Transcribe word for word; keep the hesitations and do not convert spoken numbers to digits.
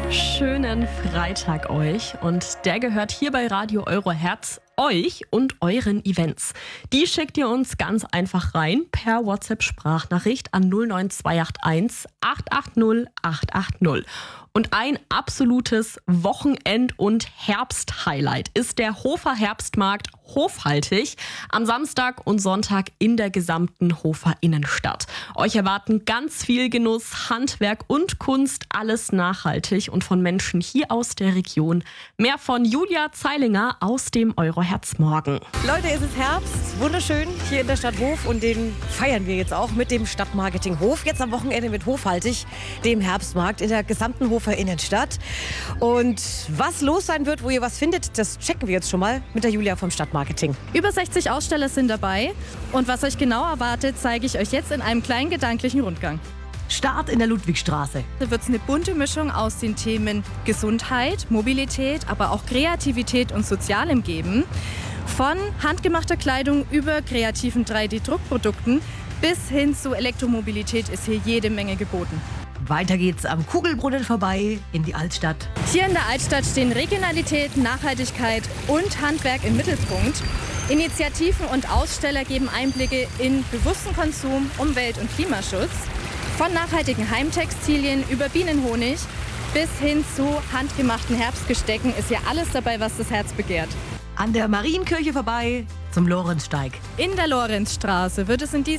Schönen Freitag euch und der gehört hier bei Radio Euro Herz euch und euren Events. Die schickt ihr uns ganz einfach rein per WhatsApp-Sprachnachricht an null neun zwei acht eins acht acht null acht acht null. Und ein absolutes Wochenend- und Herbst-Highlight ist der Hofer Herbstmarkt Hofhaltig am Samstag und Sonntag in der gesamten Hofer Innenstadt. Euch erwarten ganz viel Genuss, Handwerk und Kunst, alles nachhaltig und von Menschen hier aus der Region. Mehr von Julia Zeilinger aus dem Euroherz morgen. Leute, es ist Herbst, wunderschön hier in der Stadt Hof und den feiern wir jetzt auch mit dem Stadtmarketing Hof. Jetzt am Wochenende mit Hofhaltig, dem Herbstmarkt in der gesamten Hofer Innenstadt. Und was los sein wird, wo ihr was findet, das checken wir jetzt schon mal mit der Julia vom Stadtmarketing. Über sechzig Aussteller sind dabei und was euch genau erwartet, zeige ich euch jetzt in einem kleinen gedanklichen Rundgang. Start in der Ludwigstraße. Da wird es eine bunte Mischung aus den Themen Gesundheit, Mobilität, aber auch Kreativität und Sozialem geben. Von handgemachter Kleidung über kreativen drei D Druckprodukten bis hin zu Elektromobilität ist hier jede Menge geboten. Weiter geht's am Kugelbrunnen vorbei in die Altstadt. Hier in der Altstadt stehen Regionalität, Nachhaltigkeit und Handwerk im Mittelpunkt. Initiativen und Aussteller geben Einblicke in bewussten Konsum, Umwelt- und Klimaschutz. Von nachhaltigen Heimtextilien über Bienenhonig bis hin zu handgemachten Herbstgestecken ist hier alles dabei, was das Herz begehrt. An der Marienkirche vorbei zum Lorenzsteig. In der Lorenzstraße wird es in diesem